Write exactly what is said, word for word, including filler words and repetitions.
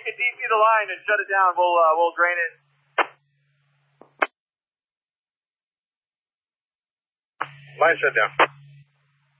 can D C the line and shut it down. We'll uh, we'll drain it. Line shut down.